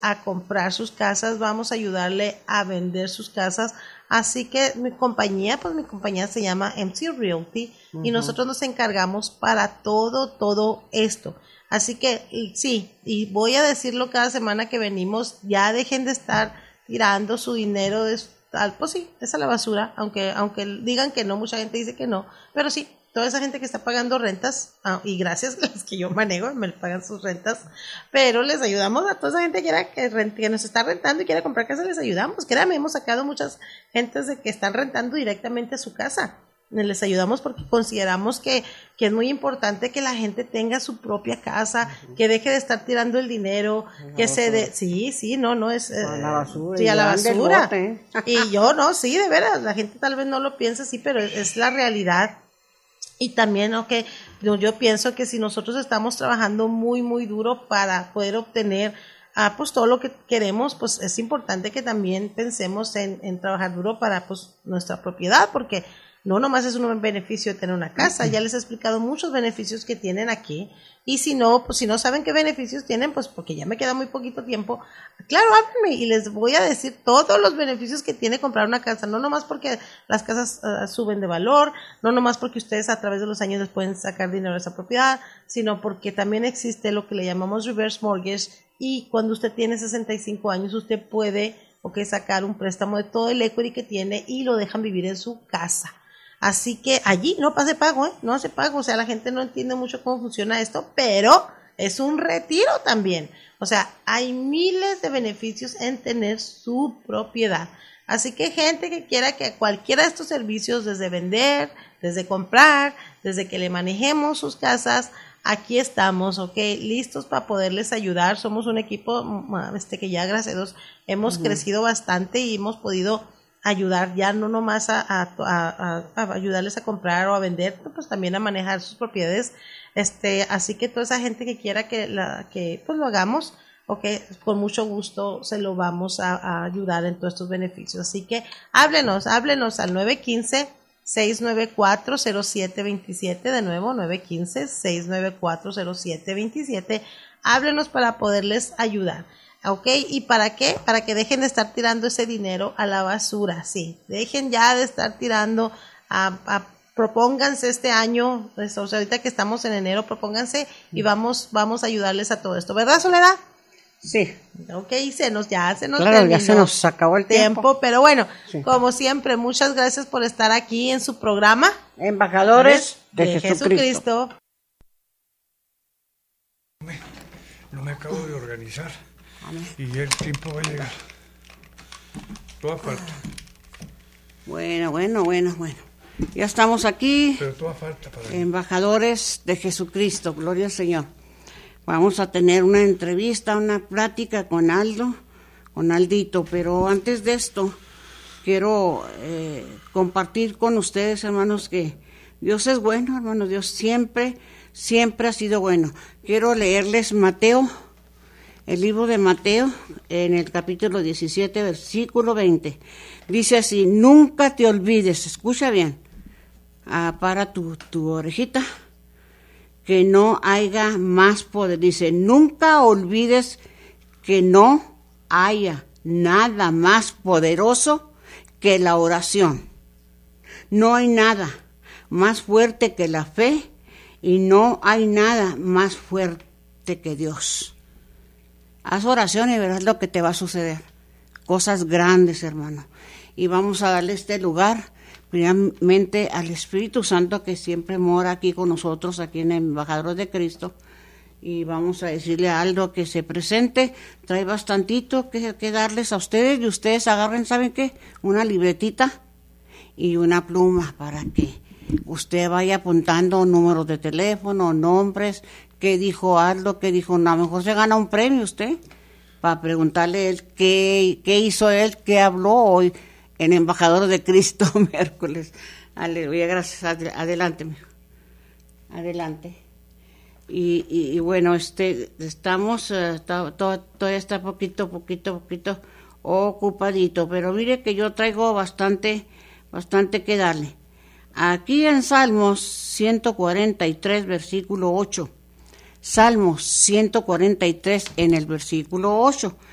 a comprar sus casas, vamos a ayudarle a vender sus casas. Así que mi compañía se llama MC Realty y nosotros nos encargamos para todo esto. Así que sí, y voy a decirlo cada semana que venimos, ya dejen de estar tirando su dinero pues sí, es a la basura, aunque digan que no, mucha gente dice que no, pero sí, toda esa gente que está pagando rentas, y gracias a las que yo manejo, me pagan sus rentas, pero les ayudamos a toda esa gente que nos está rentando y quiere comprar casa, les ayudamos. Créanme, hemos sacado muchas gentes de que están rentando directamente a su casa. Les ayudamos porque consideramos que es muy importante que la gente tenga su propia casa, que deje de estar tirando el dinero, que se dé, no es a la basura, sí, a la basura. Y yo no, sí, de veras, la gente tal vez no lo piensa así, pero es la realidad. Y también, yo pienso que si nosotros estamos trabajando muy, muy duro para poder obtener pues todo lo que queremos, pues es importante que también pensemos en trabajar duro para pues nuestra propiedad, porque no nomás es un beneficio de tener una casa, ya les he explicado muchos beneficios que tienen aquí, y si no saben qué beneficios tienen, pues porque ya me queda muy poquito tiempo, claro, háblenme y les voy a decir todos los beneficios que tiene comprar una casa, no nomás porque las casas suben de valor, no nomás porque ustedes a través de los años les pueden sacar dinero de esa propiedad, sino porque también existe lo que le llamamos reverse mortgage, y cuando usted tiene 65 años, usted puede sacar un préstamo de todo el equity que tiene y lo dejan vivir en su casa. Así que allí no hace pago, no hace pago, o sea, la gente no entiende mucho cómo funciona esto, pero es un retiro también. O sea, hay miles de beneficios en tener su propiedad. Así que gente que quiera que cualquiera de estos servicios, desde vender, desde comprar, desde que le manejemos sus casas, aquí estamos, listos para poderles ayudar. Somos un equipo que ya, gracias a Dios, hemos crecido bastante y hemos podido ayudar ya no nomás a ayudarles a comprar o a vender, pues también a manejar sus propiedades. Así que toda esa gente que quiera que pues lo hagamos, con mucho gusto se lo vamos a ayudar en todos estos beneficios. Así que háblenos al 915-694-0727, de nuevo 915-694-0727, háblenos para poderles ayudar. ¿Y para qué? Para que dejen de estar tirando ese dinero a la basura, sí, dejen ya de estar tirando propónganse este año, ahorita que estamos en enero, propónganse y vamos a ayudarles a todo esto, ¿verdad, Soledad? Sí. Se nos claro, terminó, ya se nos acabó el tiempo, pero bueno, sí. Como siempre, muchas gracias por estar aquí en su programa Embajadores de Jesucristo. No me acabo de organizar. Y el tiempo va a llegar. Toda falta. Bueno. Ya estamos aquí. Pero toda falta para Embajadores de Jesucristo. Gloria al Señor. Vamos a tener una entrevista, una plática con Aldito. Pero antes de esto, quiero compartir con ustedes, hermanos, que Dios es bueno, hermanos. Dios siempre ha sido bueno. Quiero leerles el libro de Mateo, en el capítulo 17, versículo 20. Dice así: nunca te olvides, escucha bien, para tu orejita, que no haya más poder. Dice, nunca olvides que no haya nada más poderoso que la oración. No hay nada más fuerte que la fe y no hay nada más fuerte que Dios. Haz oración y verás lo que te va a suceder. Cosas grandes, hermano. Y vamos a darle este lugar, primeramente, al Espíritu Santo que siempre mora aquí con nosotros, aquí en Embajadores de Cristo. Y vamos a decirle a Aldo que se presente. Trae bastantito que darles a ustedes. Y ustedes agarren, ¿saben qué? Una libretita y una pluma para que usted vaya apuntando números de teléfono, nombres, qué dijo Aldo, qué dijo, no, a lo mejor se gana un premio usted, para preguntarle él qué hizo él, qué habló hoy en Embajador de Cristo, miércoles. Aleluya, gracias, adelante, mijo. Adelante. Y bueno, estamos, todavía está poquito ocupadito, pero mire que yo traigo bastante que darle. Aquí en Salmos 143, versículo 8. Salmos 143 en el versículo 8.